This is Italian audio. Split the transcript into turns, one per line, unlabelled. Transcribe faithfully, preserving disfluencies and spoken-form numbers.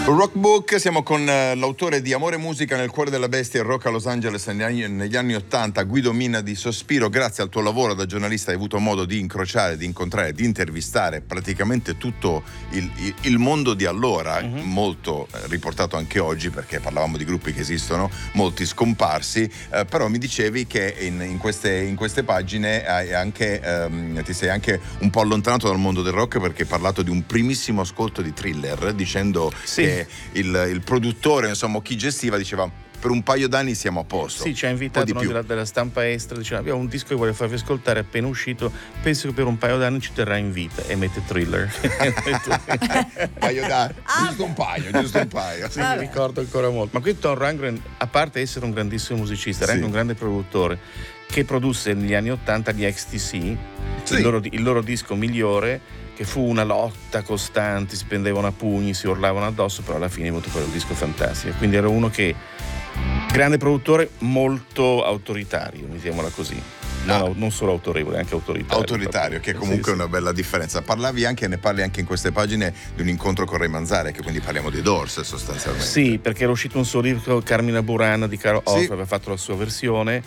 Rockbook, siamo con uh, l'autore di Amore e musica nel cuore della bestia e rock a Los Angeles negli anni, negli anni ottanta, Guido Minna di Sospiro. Grazie al tuo lavoro da giornalista hai avuto modo di incrociare, di incontrare, di intervistare praticamente tutto il, il, il mondo di allora, mm-hmm. molto eh, riportato anche oggi perché parlavamo di gruppi che esistono, molti scomparsi, eh, però mi dicevi che in, in, queste, in queste pagine hai anche, ehm, ti sei anche un po' allontanato dal mondo del rock perché hai parlato di un primissimo ascolto di Thriller dicendo sì. che Il, il produttore, insomma chi gestiva, diceva per un paio d'anni siamo a posto.
Sì, ci ha invitato no, della, della stampa estera, diceva abbiamo un disco che voglio farvi ascoltare appena uscito, penso che per un paio d'anni ci terrà in vita e mette Thriller.
un paio d'anni, ah, giusto un paio, giusto un paio.
Sì, mi ricordo ancora molto. Ma qui Tom Rundgren, a parte essere un grandissimo musicista, era sì. anche un grande produttore che produsse negli anni ottanta gli X T C, sì. il, loro, il loro disco migliore, che fu una lotta costante, si prendevano a pugni, si urlavano addosso, però alla fine è venuto fuori un disco fantastico. Quindi era uno che, grande produttore, molto autoritario, mettiamola così. No, no, non solo autorevole, anche autoritario.
Autoritario, che comunque sì, è una sì. bella differenza. Parlavi anche, ne parli anche in queste pagine, di un incontro con Ray Manzarek, che quindi parliamo dei Doors sostanzialmente.
Sì, perché era uscito un suo libro, Carmina Burana di Caro Off, sì. aveva fatto la sua versione,